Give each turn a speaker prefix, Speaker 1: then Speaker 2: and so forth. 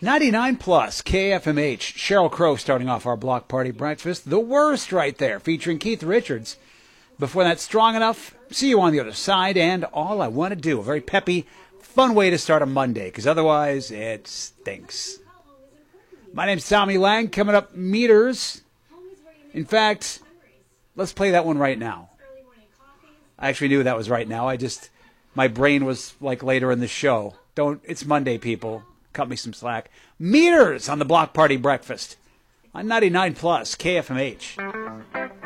Speaker 1: 99 plus KFMH. Sheryl Crow starting off our block party breakfast. The Worst right there, featuring Keith Richards. Before that, Strong Enough. See you on the other side. And All I Want to Do. A very peppy, fun way to start a Monday, because otherwise it stinks. My name's Tommy Lang. Coming up, Meters. In fact, let's play that one right now. I actually knew that was right now. My brain was like later in the show. It's Monday, people. Cut me some slack. Meters on the block party breakfast on 99 plus KFMH.